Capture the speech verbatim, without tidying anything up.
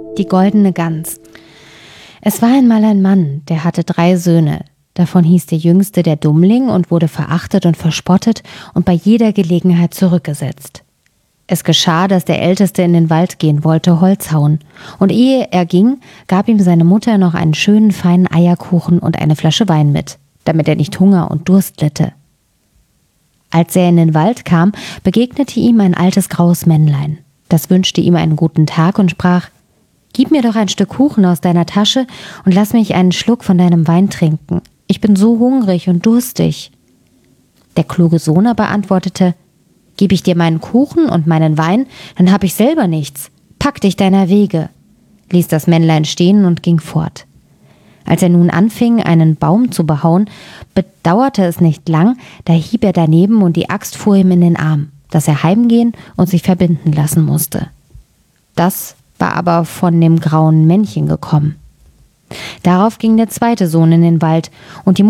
Die goldene Gans. Es war einmal ein Mann, der hatte drei Söhne. Davon hieß der jüngste der Dummling und wurde verachtet und verspottet und bei jeder Gelegenheit zurückgesetzt. Es geschah, dass der Älteste in den Wald gehen wollte, Holz hauen. Und ehe er ging, gab ihm seine Mutter noch einen schönen, feinen Eierkuchen und eine Flasche Wein mit, damit er nicht Hunger und Durst litte. Als er in den Wald kam, begegnete ihm ein altes graues Männlein. Das wünschte ihm einen guten Tag und sprach: »Gib mir doch ein Stück Kuchen aus deiner Tasche und lass mich einen Schluck von deinem Wein trinken. Ich bin so hungrig und durstig.« Der kluge Sohn aber antwortete: »Gebe ich dir meinen Kuchen und meinen Wein, dann hab ich selber nichts. Pack dich deiner Wege«, ließ das Männlein stehen und ging fort. Als er nun anfing, einen Baum zu behauen, bedauerte es nicht lang, da hieb er daneben und die Axt fuhr ihm in den Arm, dass er heimgehen und sich verbinden lassen musste. Das war aber von dem grauen Männchen gekommen. Darauf ging der zweite Sohn in den Wald, und die